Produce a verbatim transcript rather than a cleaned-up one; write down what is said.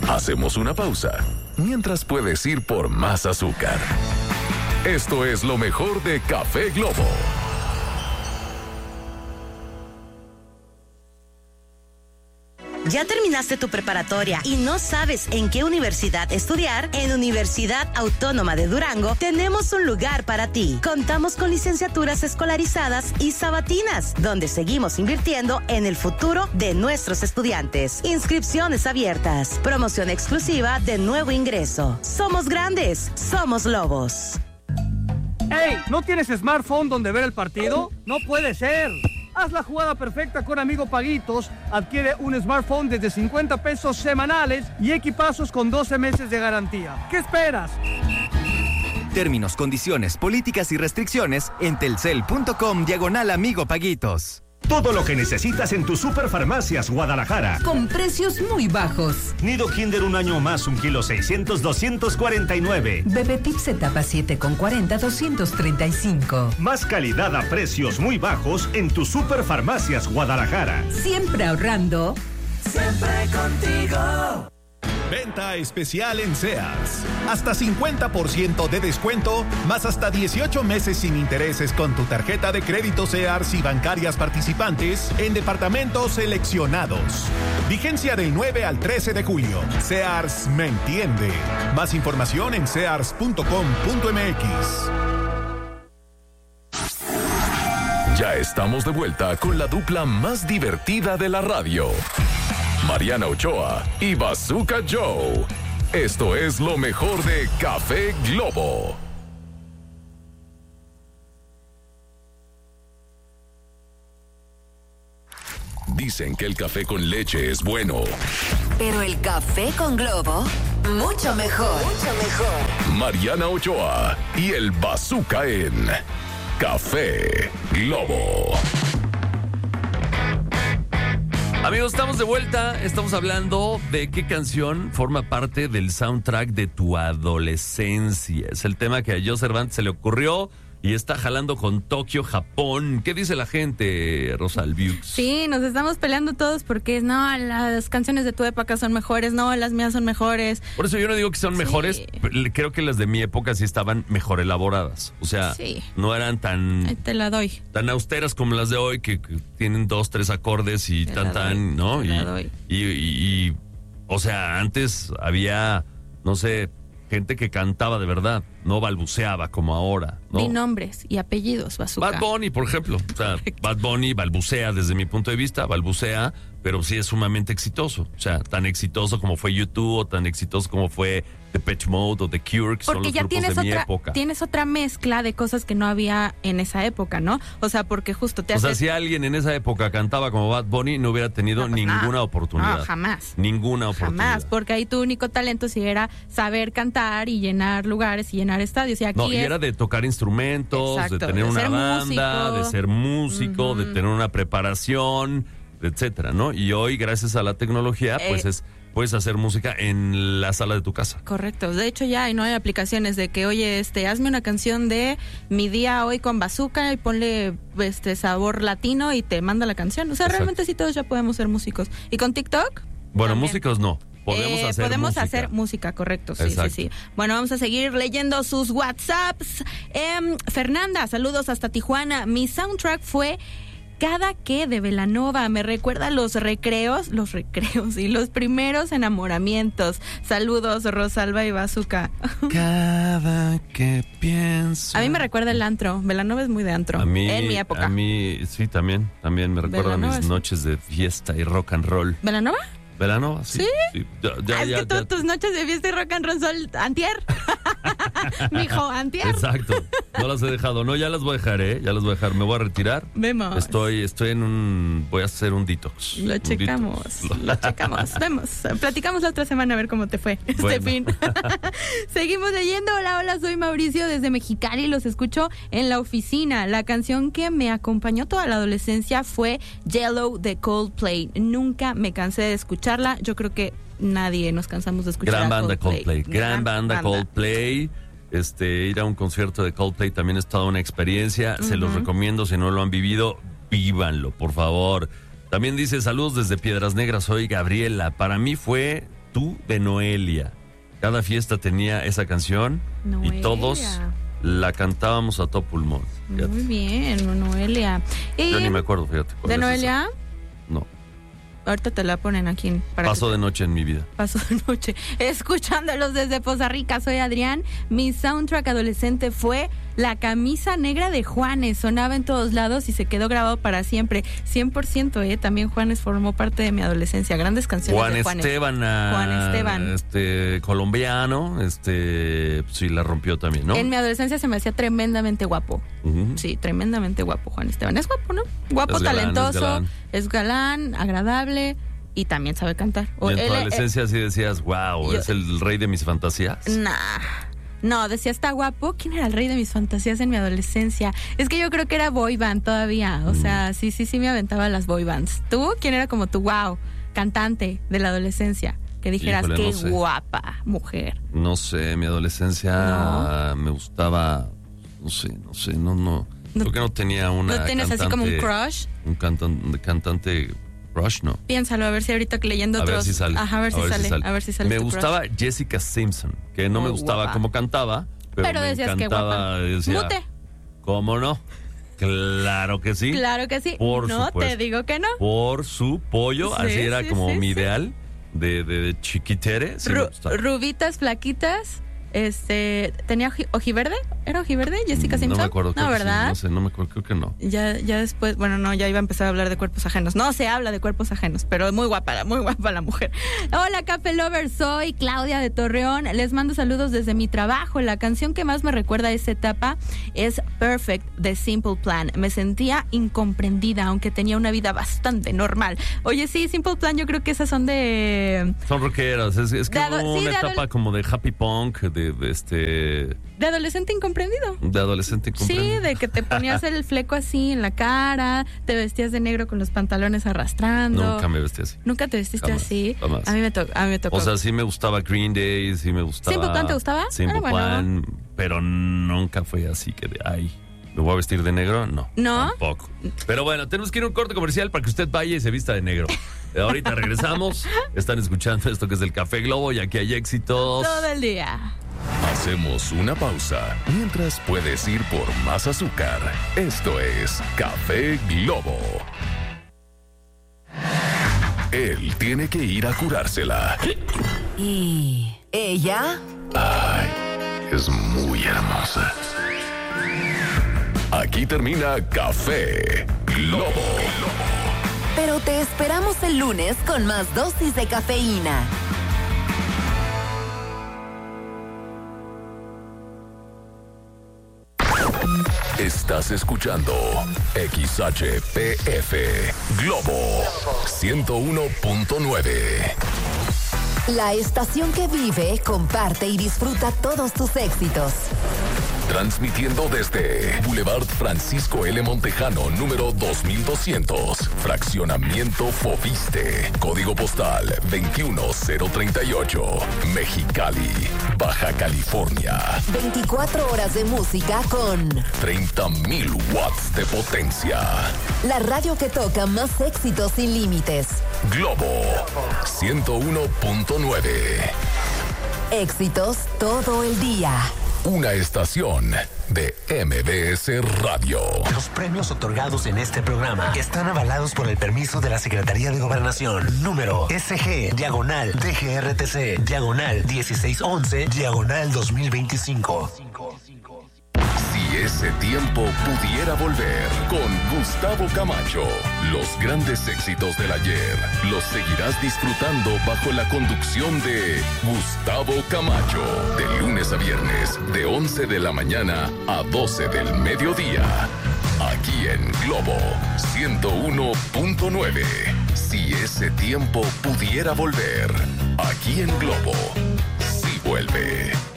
Hacemos una pausa, mientras puedes ir por más azúcar. Esto es lo mejor de Café Globo. ¿Ya terminaste tu preparatoria y no sabes en qué universidad estudiar? En Universidad Autónoma de Durango tenemos un lugar para ti. Contamos con licenciaturas escolarizadas y sabatinas, donde seguimos invirtiendo en el futuro de nuestros estudiantes. Inscripciones abiertas. Promoción exclusiva de nuevo ingreso. Somos grandes, somos Lobos. ¡Ey! ¿No tienes smartphone donde ver el partido? ¡No puede ser! Haz la jugada perfecta con Amigo Paguitos. Adquiere un smartphone desde cincuenta pesos semanales y equipazos con doce meses de garantía. ¿Qué esperas? Términos, condiciones, políticas y restricciones en telcel.com diagonal Amigo Paguitos. Todo lo que necesitas en tus Superfarmacias Guadalajara. Con precios muy bajos. Nido Kinder un año más, un kilo seiscientos, doscientos cuarenta y nueve. Bebé Tips etapa siete con cuarenta, doscientos treinta y cinco. Más calidad a precios muy bajos en tus Superfarmacias Guadalajara. Siempre ahorrando. Siempre contigo. Venta especial en Sears. Hasta cincuenta por ciento de descuento, más hasta dieciocho meses sin intereses con tu tarjeta de crédito Sears y bancarias participantes en departamentos seleccionados. Vigencia del nueve al trece de julio. Sears me entiende. Más información en sears punto com punto m x. Ya estamos de vuelta con la dupla más divertida de la radio. Mariana Ochoa y Bazooka Joe. Esto es lo mejor de Café Globo. Dicen que el café con leche es bueno. Pero el café con Globo, mucho mejor. Mucho mejor. Mariana Ochoa y el Bazooka en Café Globo. Amigos, estamos de vuelta. Estamos hablando de qué canción forma parte del soundtrack de tu adolescencia. Es el tema que a Joe Cervantes se le ocurrió y está jalando con Tokio, Japón. ¿Qué dice la gente, Rosalviux? Sí, nos estamos peleando todos porque no, las canciones de tu época son mejores, no, las mías son mejores. Por eso yo no digo que son sí. mejores, creo que las de mi época sí estaban mejor elaboradas. O sea, sí. no eran tan... Ahí te la doy. Tan austeras como las de hoy, que, que tienen dos, tres acordes y te tan, tan, ¿no? Te y, la doy. Y, y, y, o sea, antes había, no sé... gente que cantaba de verdad, no balbuceaba como ahora, ¿no? Ni nombres y apellidos, Bazooka. Bad Bunny, por ejemplo. O sea, Bad Bunny balbucea desde mi punto de vista, balbucea, pero sí es sumamente exitoso. O sea, tan exitoso como fue U dos o tan exitoso como fue Depeche Mode o The Cure, que porque son los ya grupos tienes de mi otra, época. Tienes otra mezcla de cosas que no había en esa época, ¿no? O sea, porque justo te O haces... sea, si alguien en esa época cantaba como Bad Bunny, no hubiera tenido no, pues ninguna no, oportunidad. No, jamás. Ninguna oportunidad. Jamás, porque ahí tu único talento sí era saber cantar y llenar lugares y llenar estadios. Y aquí no, y es... era de tocar instrumentos, Exacto, de tener de una ser banda, músico. de ser músico, uh-huh. de tener una preparación, etcétera, ¿no? Y hoy, gracias a la tecnología, eh, pues es puedes hacer música en la sala de tu casa. Correcto. De hecho, ya hay, no hay aplicaciones de que, oye, este, hazme una canción de mi día hoy con Bazooka y ponle este sabor latino y te manda la canción. O sea, Exacto. realmente sí todos ya podemos ser músicos. ¿Y con TikTok? Bueno, también. Músicos no. Podemos eh, hacer podemos música. hacer música, correcto, sí, Exacto. sí, sí. Bueno, vamos a seguir leyendo sus WhatsApps. Eh, Fernanda, saludos hasta Tijuana. Mi soundtrack fue Cada que de Belanova. Me recuerda los recreos, los recreos y los primeros enamoramientos. Saludos, Rosalba y Bazooka. Cada que pienso. A mí me recuerda el antro. Belanova es muy de antro. A mí, en mi época. A mí, sí, también. También me recuerda Belanova, mis sí. noches de fiesta y rock and roll. ¿Belanova? ¿Belanova? Sí. ¿Sí? sí. Ya, ya, ah, es ya, que tú, ya. tus noches de fiesta y rock and roll son antier. Mijo, antier. Exacto. No las he dejado. No, ya las voy a dejar, ¿eh? Ya las voy a dejar. Me voy a retirar. Vemos. Estoy, estoy en un... Voy a hacer un detox. Lo un checamos. detox. Lo checamos. Vemos. Platicamos la otra semana a ver cómo te fue este bueno. fin. Seguimos leyendo. Hola, hola, soy Mauricio desde Mexicali. Los escucho en la oficina. La canción que me acompañó toda la adolescencia fue Yellow de Coldplay. Nunca me cansé de escucharla. Yo creo que nadie nos cansamos de escuchar Gran a banda Coldplay. Coldplay. Gran, Gran banda, banda Coldplay. Este, ir a un concierto de Coldplay también es toda una experiencia. Uh-huh. Se los recomiendo. Si no lo han vivido, vívanlo, por favor. También dice, saludos desde Piedras Negras. Soy Gabriela. Para mí fue Tú de Noelia. Cada fiesta tenía esa canción Noelia. Y todos la cantábamos a todo pulmón. Fíjate. Muy bien, Noelia. Y Yo ni me acuerdo, fíjate. ¿De Noelia? Esa? No. Ahorita te la ponen aquí. Para Paso que... de noche en mi vida. Paso de noche. Escuchándolos desde Poza Rica, soy Adrián. Mi soundtrack adolescente fue La camisa negra de Juanes. Sonaba en todos lados y se quedó grabado para siempre. cien por ciento, ¿eh? También Juanes formó parte de mi adolescencia. Grandes canciones Juan de Juanes. Esteban. A, Juan Esteban. Este, colombiano. Este, sí, la rompió también, ¿no? En mi adolescencia se me hacía tremendamente guapo. Uh-huh. Sí, tremendamente guapo Juan Esteban. Es guapo, ¿no? Guapo, es galán, talentoso. Es galán. es galán, agradable. Y también sabe cantar. O, ¿Y en tu él, adolescencia él, sí decías, wow, yo, es el rey de mis fantasías? Nah. No, decía, está guapo. ¿Quién era el rey de mis fantasías en mi adolescencia? Es que yo creo que era boy band todavía. O mm. sea, sí, sí, sí me aventaba las boy bands. ¿Tú? ¿Quién era como tu wow cantante de la adolescencia? Que dijeras, Híjole, qué no sé. guapa mujer. No sé, mi adolescencia no. me gustaba, no sé, no sé, no, no. no creo que no tenía una ¿No tienes cantante, así como un crush? Un cantante, cantante crush, no. Piénsalo, a ver si ahorita leyendo a otros. Ver si sale. Ajá, a ver, a si, ver sale, si sale. A ver si sale. Me gustaba crush. Jessica Simpson, que no oh, me gustaba guapa. Cómo cantaba, pero, pero me decías encantaba, que guapa. Decía, Mute. ¿Cómo no? Claro que sí. Claro que sí. Por no supuesto. te digo que no. Por su pollo, sí, así era sí, como sí, mi sí. ideal de, de, de chiquitere. Sí Ru- rubitas, flaquitas. Este, ¿tenía ojiverde? ¿Era ojiverde Jessica Simpson? No me acuerdo. No, ¿verdad? Sí, no sé, no me acuerdo, creo que no. Ya, ya después, bueno, no, ya iba a empezar a hablar de cuerpos ajenos. No se habla de cuerpos ajenos, pero muy guapa, muy guapa la mujer. Hola, Café Lovers, soy Claudia de Torreón. Les mando saludos desde mi trabajo. La canción que más me recuerda a esa etapa es Perfect de Simple Plan. Me sentía incomprendida, aunque tenía una vida bastante normal. Oye, sí, Simple Plan, yo creo que esas son de... Son rockeras, es, es como ado- sí, una etapa adol- como de happy punk, de, de este... De adolescente incomprendido. De adolescente incomprendido. Sí, de que te ponías el fleco así en la cara, te vestías de negro con los pantalones arrastrando. Nunca me vestí así. ¿Nunca te vestiste jamás, así? Jamás. A mí me, to- a mí me tocó. O sea, sí me gustaba Green Day, sí me gustaba... ¿Simple Plan te gustaba? Simple ah, Plan, bueno. Pero nunca fue así que de, ay, ¿me voy a vestir de negro? No. ¿No? Tampoco. Pero bueno, tenemos que ir a un corte comercial para que usted vaya y se vista de negro. Ahorita regresamos. Están escuchando esto que es del Café Globo y aquí hay éxitos. Todo el día. Hacemos una pausa mientras puedes ir por más azúcar. Esto es Café Globo. Él tiene que ir a curársela. ¿Y ella? Ay, es muy hermosa. Aquí termina Café Globo. Pero te esperamos el lunes con más dosis de cafeína. Estás escuchando X H P F Globo ciento uno punto nueve. La estación que vive, comparte y disfruta todos tus éxitos. Transmitiendo desde Boulevard Francisco L. Montejano, número dos mil doscientos. Fraccionamiento Fobiste. Código postal veintiuno cero treinta y ocho. Mexicali, Baja California. veinticuatro horas de música con treinta mil watts de potencia. La radio que toca más éxitos sin límites. Globo ciento uno punto nueve. Éxitos todo el día. Una estación de M B S Radio. Los premios otorgados en este programa están avalados por el permiso de la Secretaría de Gobernación. Número S G, diagonal, D G R T C, diagonal dieciséis once, diagonal dos mil veinticinco. Si ese tiempo pudiera volver, con Gustavo Camacho, los grandes éxitos del ayer los seguirás disfrutando bajo la conducción de Gustavo Camacho, de lunes a viernes, de once de la mañana a doce del mediodía, aquí en Globo ciento uno punto nueve. Si ese tiempo pudiera volver, aquí en Globo, sí vuelve.